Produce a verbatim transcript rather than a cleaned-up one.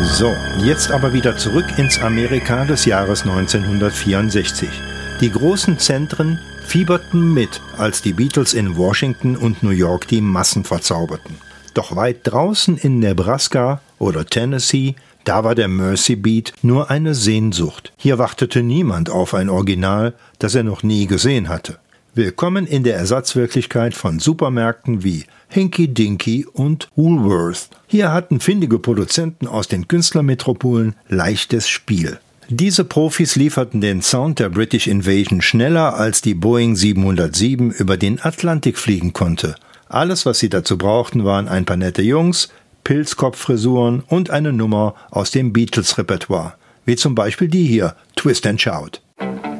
So, jetzt aber wieder zurück ins Amerika des Jahres neunzehnhundertvierundsechzig. Die großen Zentren fieberten mit, als die Beatles in Washington und New York die Massen verzauberten. Doch weit draußen in Nebraska oder Tennessee, da war der Mersey Beat nur eine Sehnsucht. Hier wartete niemand auf ein Original, das er noch nie gesehen hatte. Willkommen in der Ersatzwirklichkeit von Supermärkten wie Hinky Dinky und Woolworth. Hier hatten findige Produzenten aus den Künstlermetropolen leichtes Spiel. Diese Profis lieferten den Sound der British Invasion schneller, als die Boeing siebenhundertsieben über den Atlantik fliegen konnte. Alles, was sie dazu brauchten, waren ein paar nette Jungs, Pilzkopffrisuren und eine Nummer aus dem Beatles-Repertoire, wie zum Beispiel die hier, Twist and Shout.